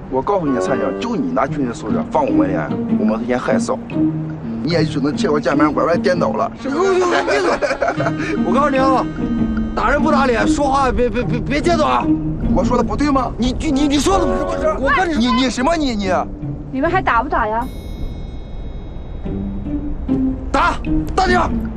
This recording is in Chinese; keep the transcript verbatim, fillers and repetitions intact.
我告诉你，参将，就你那军事素质，放我们连，我们这些害臊。你也只能借我键盘拐弯颠倒了，是不是？ 闭嘴！我告诉你啊，打人不打脸，说话别别别别颠倒啊！ 我说的不对吗？ 你你你说的是不是？我跟你你你什么你你？ 你们还打不打呀？ 打打你！